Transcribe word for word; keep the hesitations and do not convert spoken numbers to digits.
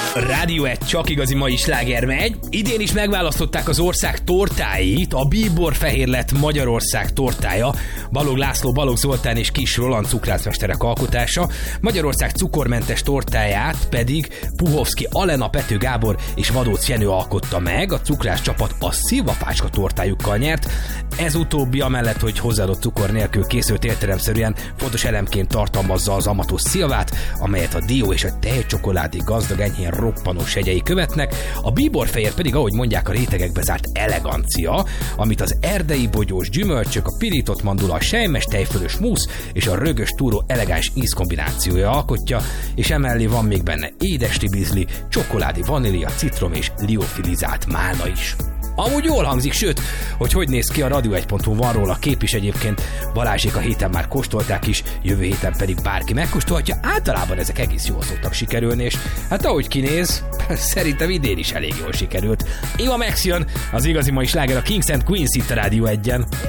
Rádió egy csak igazi mai sláger megy. Idén is megválasztották az ország tortáit. A Bíbor Fehér lett Magyarország tortája. Balog László, Balog Zoltán és Kis Roland cukrászmesterek alkotása. Magyarország cukormentes tortáját pedig Puhovszki Alena, Pető Gábor és Vadóc Jenő alkotta meg. A cukrász csapat a szilvapácska tortájukkal nyert. Ez utóbbi amellett, hogy hozzáadott cukor nélkül készült, értelemszerűen fontos elemként tartalmazza az amatos szilvát, amelyet a dió és a tejcsokoládé gazdag enyhén roppanós hegyei követnek, a bíborfehér pedig, ahogy mondják, a rétegekbe zárt elegancia, amit az erdei bogyós gyümölcsök, a pirított mandula, a sejmes tejfölös músz és a rögös túró elegáns ízkombinációja alkotja, és emellé van még benne édesli bizli, csokoládé, vanília, citrom és liofilizált málna is. Amúgy jól hangzik, sőt, hogy hogy néz ki a radio egy pont hu, van róla kép is egyébként, Balázsék a héten már kóstolták is, jövő héten pedig bárki megkóstolhatja, általában ezek egész jól szoktak sikerülni, és hát ahogy kinéz, szerintem idén is elég jól sikerült. Eva Max jön, az igazi mai sláger, a Kings and Queens itt a Rádió egyen.